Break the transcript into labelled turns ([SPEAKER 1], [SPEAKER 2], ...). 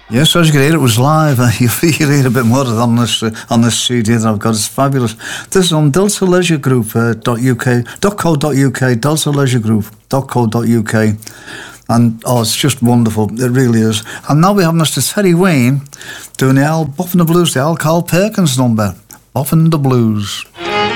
[SPEAKER 1] Yes, as you can hear, it was live. You hear a bit more on this CD that I've got. It's fabulous. This is on Delta Leisure Group .co.uk, Delta Leisure Group.co.uk. And, it's just wonderful. It really is. And now we have Mr. Terry Wayne doing the Boffin the Blues, the Al Carl Perkins number, Boffin the Blues.